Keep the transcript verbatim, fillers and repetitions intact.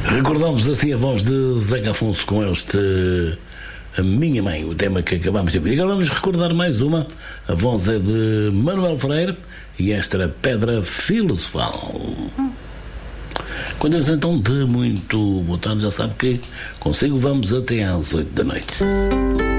Recordamos assim a voz de Zeca Afonso com este A Minha Mãe, o tema que acabamos de ouvir. Agora vamos recordar mais uma. A voz é de Manuel Freire e esta era Pedra Filosofal. Quando eles então de muito boa tarde, já sabe que consigo vamos até às oito da noite.